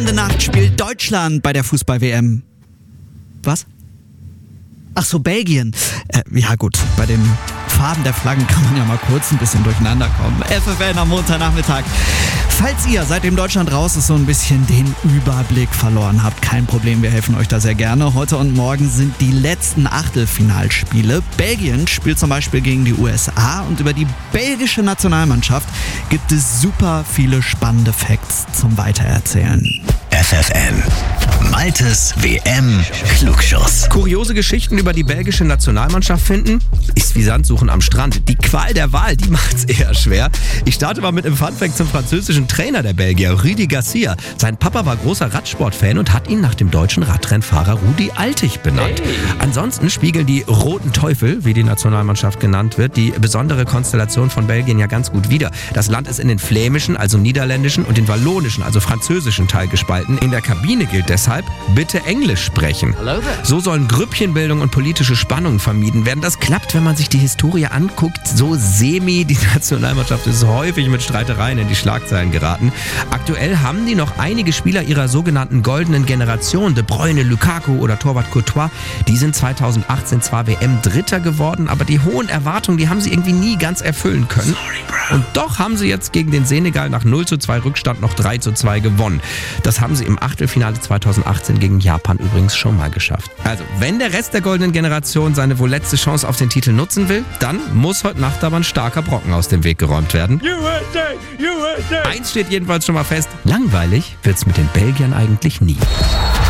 Kommende Nacht spielt Deutschland bei der Fußball-WM. Was? Ach so, Belgien. Ja gut, bei den Farben der Flaggen kann man ja mal kurz ein bisschen durcheinander kommen. FFN am Montagnachmittag. Falls ihr, seitdem Deutschland raus ist, so ein bisschen den Überblick verloren habt, kein Problem, wir helfen euch da sehr gerne. Heute und morgen sind die letzten Achtelfinalspiele. Belgien spielt zum Beispiel gegen die USA und über die belgische Nationalmannschaft gibt es super viele spannende Facts zum Weitererzählen. FFN. Maltes WM-Klugschuss. Kuriose Geschichten über die belgische Nationalmannschaft finden, ist wie Sandsuchen am Strand. Die Qual der Wahl, die macht's eher schwer. Ich starte mal mit einem Funfact zum französischen Trainer der Belgier, Rudi Garcia. Sein Papa war großer Radsportfan und hat ihn nach dem deutschen Radrennfahrer Rudi Altig benannt. Hey. Ansonsten spiegeln die Roten Teufel, wie die Nationalmannschaft genannt wird, die besondere Konstellation von Belgien ja ganz gut wider. Das Land ist in den flämischen, also niederländischen, und den wallonischen, also französischen Teil gespalten. In der Kabine gilt deshalb, bitte Englisch sprechen. So sollen Grüppchenbildung und politische Spannungen vermieden werden. Das klappt, wenn man sich die Historie anguckt, so semi. Die Nationalmannschaft ist häufig mit Streitereien in die Schlagzeilen geraten. Aktuell haben die noch einige Spieler ihrer sogenannten goldenen Generation, De Bruyne, Lukaku oder Torwart Courtois, die sind 2018 zwar WM-Dritter geworden, aber die hohen Erwartungen, die haben sie irgendwie nie ganz erfüllen können. Und doch haben sie jetzt gegen den Senegal nach 0:2 Rückstand noch 3:2 gewonnen. Das haben sie im Achtelfinale 2018 gegen Japan übrigens schon mal geschafft. Also, wenn der Rest der goldenen Generation seine wohl letzte Chance auf den Titel nutzen will, dann muss heute Nacht aber ein starker Brocken aus dem Weg geräumt werden. USA, USA. Eins steht jedenfalls schon mal fest, langweilig wird's mit den Belgiern eigentlich nie.